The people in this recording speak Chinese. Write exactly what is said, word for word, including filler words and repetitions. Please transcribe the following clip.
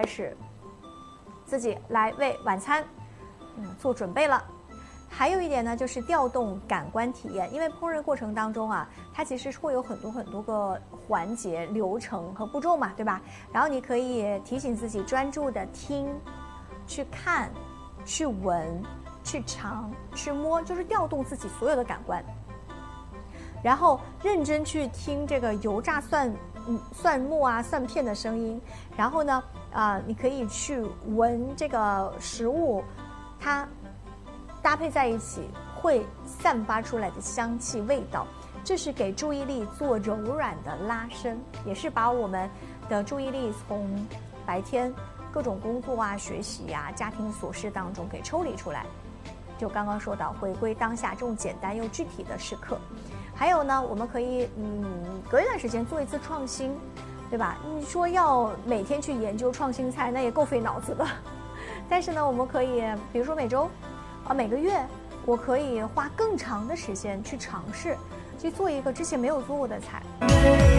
开始自己来为晚餐嗯做准备了。还有一点呢，就是调动感官体验，因为烹饪过程当中啊，它其实会有很多很多个环节、流程和步骤嘛，对吧？然后你可以提醒自己专注的听、去看、去闻、去尝、去摸，就是调动自己所有的感官，然后认真去听这个油炸蒜、嗯蒜末啊、蒜片的声音，然后呢，啊、呃，你可以去闻这个食物，它搭配在一起会散发出来的香气味道，这是给注意力做柔软的拉伸，也是把我们的注意力从白天各种工作啊、学习啊、家庭琐事当中给抽离出来。就刚刚说到回归当下这种简单又具体的时刻。还有呢，我们可以嗯隔一段时间做一次创新，对吧？你说要每天去研究创新菜，那也够费脑子的。但是呢，我们可以比如说每周啊每个月，我可以花更长的时间去尝试，去做一个之前没有做过的菜。